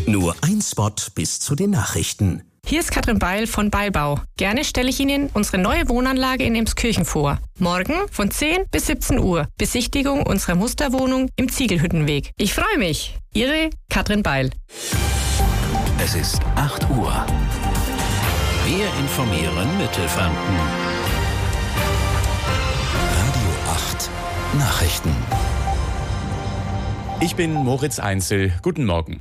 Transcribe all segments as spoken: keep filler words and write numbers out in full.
Nur ein Spot bis zu den Nachrichten. Hier ist Katrin Beil von Beilbau. Gerne stelle ich Ihnen unsere neue Wohnanlage in Emskirchen vor. Morgen von zehn bis siebzehn Uhr. Besichtigung unserer Musterwohnung im Ziegelhüttenweg. Ich freue mich. Ihre Katrin Beil. Es ist acht Uhr. Wir informieren Mittelfranken. Radio acht Nachrichten. Ich bin Moritz Einzel. Guten Morgen.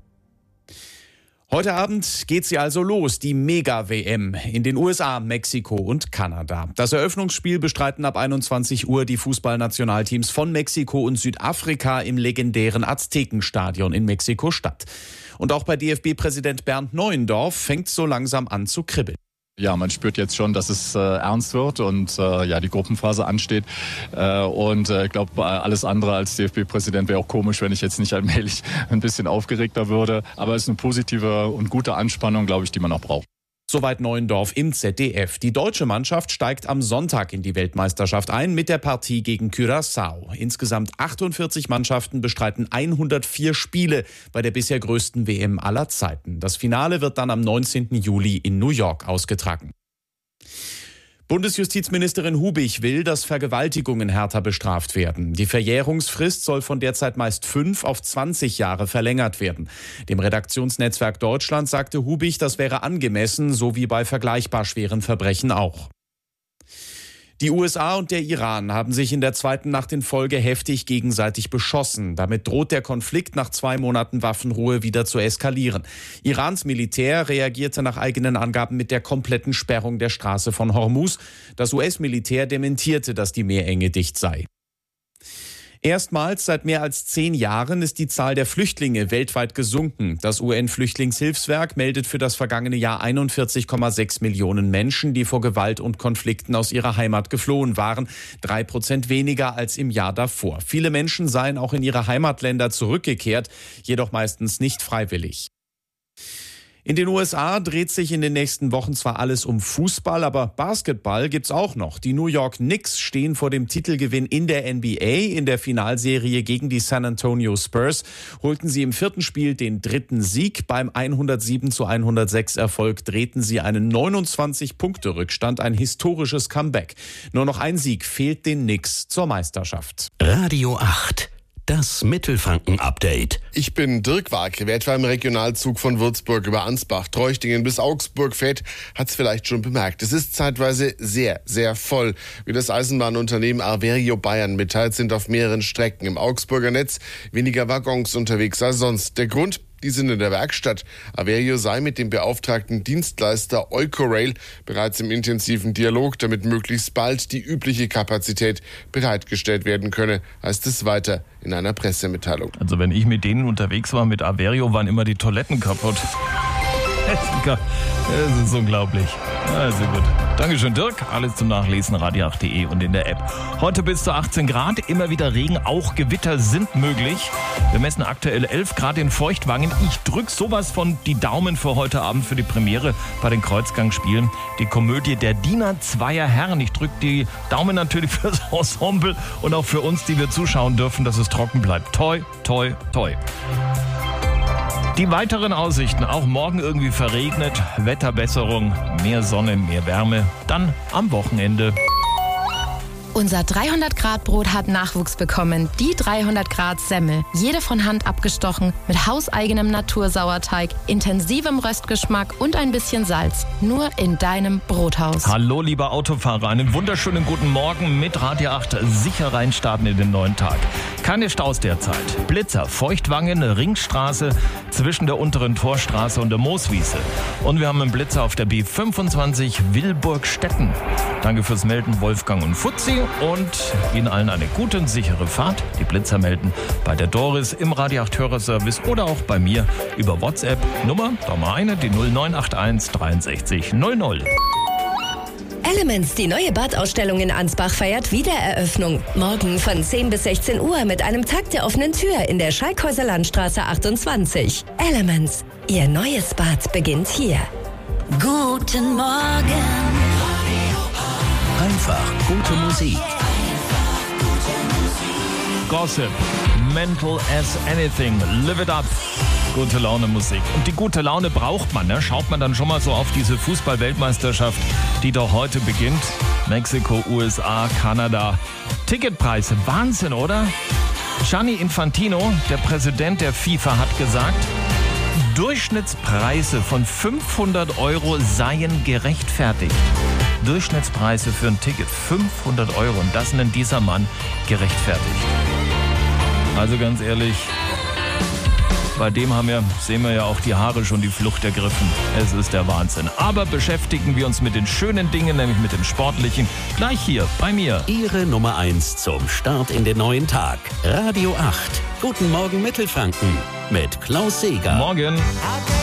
Heute Abend geht sie also los, die Mega-W M in den U S A, Mexiko und Kanada. Das Eröffnungsspiel bestreiten ab einundzwanzig Uhr die Fußballnationalteams von Mexiko und Südafrika im legendären Aztekenstadion in Mexiko-Stadt. Und auch bei D F B-Präsident Bernd Neuendorf fängt es so langsam an zu kribbeln. Ja, man spürt jetzt schon, dass es äh, ernst wird und äh, ja die Gruppenphase ansteht. Äh, und ich äh, glaube, alles andere als D F B-Präsident wäre auch komisch, wenn ich jetzt nicht allmählich ein bisschen aufgeregter würde. Aber es ist eine positive und gute Anspannung, glaube ich, die man auch braucht. Soweit Neuendorf im Z D F. Die deutsche Mannschaft steigt am Sonntag in die Weltmeisterschaft ein mit der Partie gegen Curaçao. Insgesamt achtundvierzig Mannschaften bestreiten hundertvier Spiele bei der bisher größten W M aller Zeiten. Das Finale wird dann am neunzehnten Juli in New York ausgetragen. Bundesjustizministerin Hubig will, dass Vergewaltigungen härter bestraft werden. Die Verjährungsfrist soll von derzeit meist fünf auf zwanzig Jahre verlängert werden. Dem Redaktionsnetzwerk Deutschland sagte Hubig, das wäre angemessen, so wie bei vergleichbar schweren Verbrechen auch. Die U S A und der Iran haben sich in der zweiten Nacht in Folge heftig gegenseitig beschossen. Damit droht der Konflikt nach zwei Monaten Waffenruhe wieder zu eskalieren. Irans Militär reagierte nach eigenen Angaben mit der kompletten Sperrung der Straße von Hormuz. Das U S-Militär dementierte, dass die Meerenge dicht sei. Erstmals seit mehr als zehn Jahren ist die Zahl der Flüchtlinge weltweit gesunken. Das U N-Flüchtlingshilfswerk meldet für das vergangene Jahr einundvierzig Komma sechs Millionen Menschen, die vor Gewalt und Konflikten aus ihrer Heimat geflohen waren. Drei Prozent weniger als im Jahr davor. Viele Menschen seien auch in ihre Heimatländer zurückgekehrt, jedoch meistens nicht freiwillig. In den U S A dreht sich in den nächsten Wochen zwar alles um Fußball, aber Basketball gibt's auch noch. Die New York Knicks stehen vor dem Titelgewinn in der N B A. In der Finalserie gegen die San Antonio Spurs holten sie im vierten Spiel den dritten Sieg. Beim hundertsieben zu hundertsechs Erfolg drehten sie einen neunundzwanzig-Punkte-Rückstand, ein historisches Comeback. Nur noch ein Sieg fehlt den Knicks zur Meisterschaft. Radio acht. Das Mittelfranken-Update. Ich bin Dirk Warke. Wer etwa im Regionalzug von Würzburg über Ansbach, Treuchtingen bis Augsburg fährt, hat es vielleicht schon bemerkt. Es ist zeitweise sehr, sehr voll. Wie das Eisenbahnunternehmen Averio Bayern mitteilt, sind auf mehreren Strecken im Augsburger Netz weniger Waggons unterwegs als sonst. Der Grund? Die sind in der Werkstatt. Averio sei mit dem beauftragten Dienstleister Eucorail bereits im intensiven Dialog, damit möglichst bald die übliche Kapazität bereitgestellt werden könne, heißt es weiter in einer Pressemitteilung. Also wenn ich mit denen unterwegs war, mit Averio, waren immer die Toiletten kaputt. Das ist unglaublich. Also gut. Dankeschön, Dirk. Alles zum Nachlesen, radio acht punkt de und in der App. Heute bis zu achtzehn Grad, immer wieder Regen, auch Gewitter sind möglich. Wir messen aktuell elf Grad in Feuchtwangen. Ich drück sowas von die Daumen für heute Abend für die Premiere bei den Kreuzgangspielen. Die Komödie Der Diener zweier Herren. Ich drück die Daumen natürlich fürs Ensemble und auch für uns, die wir zuschauen dürfen, dass es trocken bleibt. Toi, toi, toi. Die weiteren Aussichten, auch morgen irgendwie verregnet, Wetterbesserung, mehr Sonne, mehr Wärme, dann am Wochenende. Unser dreihundert Grad Brot hat Nachwuchs bekommen. Die dreihundert Grad Semmel. Jede von Hand abgestochen, mit hauseigenem Natursauerteig, intensivem Röstgeschmack und ein bisschen Salz. Nur in deinem Brothaus. Hallo, lieber Autofahrer. Einen wunderschönen guten Morgen mit Radio acht. Sicher reinstarten in den neuen Tag. Keine Staus derzeit. Blitzer, Feuchtwangen, Ringstraße zwischen der unteren Torstraße und der Mooswiese. Und wir haben einen Blitzer auf der B fünfundzwanzig Wilburg-Stetten. Danke fürs Melden, Wolfgang und Fuzzi. Und Ihnen allen eine gute und sichere Fahrt. Die Blitzer melden bei der Doris im Radio acht Hörerservice oder auch bei mir über WhatsApp. Nummer, da mal eine, die null neun acht eins dreiundsechzig null null. Elements, die neue Badausstellung in Ansbach, feiert Wiedereröffnung. Morgen von zehn bis sechzehn Uhr mit einem Tag der offenen Tür in der Schalkhäuser Landstraße achtundzwanzig. Elements, Ihr neues Bad beginnt hier. Guten Morgen. Einfach gute Musik. Gossip, Mental as Anything, Live It Up. Gute Laune Musik. Und die gute Laune braucht man. Ne? Schaut man dann schon mal so auf diese Fußball-Weltmeisterschaft, die doch heute beginnt. Mexiko, U S A, Kanada. Ticketpreise, Wahnsinn, oder? Gianni Infantino, der Präsident der FIFA, hat gesagt, Durchschnittspreise von fünfhundert Euro seien gerechtfertigt. Durchschnittspreise für ein Ticket fünfhundert Euro. Und das nennt dieser Mann gerechtfertigt. Also ganz ehrlich, bei dem haben wir, sehen wir ja auch die Haare schon die Flucht ergriffen. Es ist der Wahnsinn. Aber beschäftigen wir uns mit den schönen Dingen, nämlich mit den sportlichen, gleich hier bei mir. Ihre Nummer eins zum Start in den neuen Tag. Radio acht. Guten Morgen Mittelfranken mit Klaus Seeger. Morgen. I